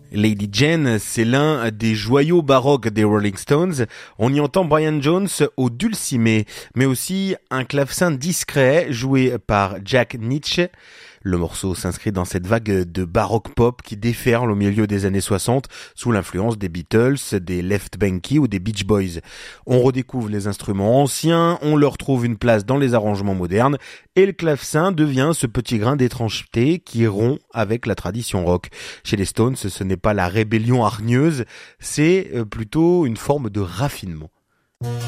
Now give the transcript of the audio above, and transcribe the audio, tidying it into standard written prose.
Lady Jane, c'est l'un des joyaux baroques des Rolling Stones. On y entend Brian Jones au dulcimer, mais aussi un clavecin discret joué par Jack Nitzsche. Le morceau s'inscrit dans cette vague de baroque pop qui déferle au milieu des années 60 sous l'influence des Beatles, des Left Banky ou des Beach Boys. On redécouvre les instruments anciens, on leur trouve une place dans les arrangements modernes et le clavecin devient ce petit grain d'étrangeté qui rompt avec la tradition rock. Chez les Stones, ce n'est pas la rébellion hargneuse, c'est plutôt une forme de raffinement.